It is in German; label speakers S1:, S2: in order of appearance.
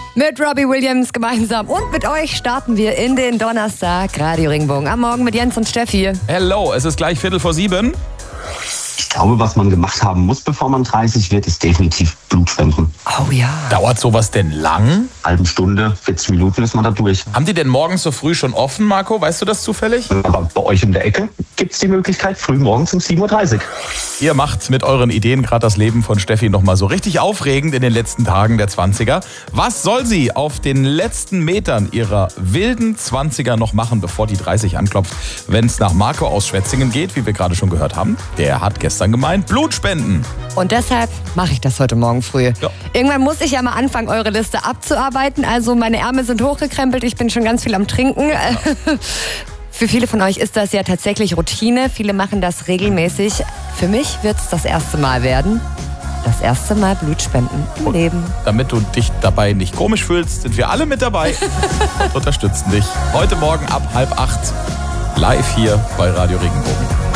S1: Mit Robbie Williams gemeinsam und mit euch starten wir in den Donnerstag Radio Regenbogen. Am Morgen mit Jens und Steffi.
S2: Hello, es ist gleich 6:45.
S3: Ich glaube, was man gemacht haben muss, bevor man 30 wird, ist definitiv Blutspenden.
S1: Oh ja.
S2: Dauert sowas denn lang?
S3: Halbe Stunde, 40 Minuten ist man da durch.
S2: Haben die denn morgens so früh schon offen, Marco? Weißt du das zufällig?
S3: Aber bei euch in der Ecke gibt es die Möglichkeit, früh morgens um 7:30 Uhr.
S2: Ihr macht mit euren Ideen gerade das Leben von Steffi nochmal so richtig aufregend in den letzten Tagen der 20er. Was soll sie auf den letzten Metern ihrer wilden 20er noch machen, bevor die 30 anklopft? Wenn es nach Marco aus Schwetzingen geht, wie wir gerade schon gehört haben, der hat gestern gemeint, Blutspenden.
S1: Und deshalb mache ich das heute Morgen früh.
S2: Ja.
S1: Irgendwann muss ich ja mal anfangen, eure Liste abzuarbeiten. Also meine Ärmel sind hochgekrempelt, ich bin schon ganz viel am Trinken. Für viele von euch ist das ja tatsächlich Routine. Viele machen das regelmäßig. Für mich wird es das erste Mal werden. Das erste Mal Blutspenden im Leben.
S2: Damit du dich dabei nicht komisch fühlst, sind wir alle mit dabei und unterstützen dich. Heute Morgen ab 7:30 live hier bei Radio Regenbogen.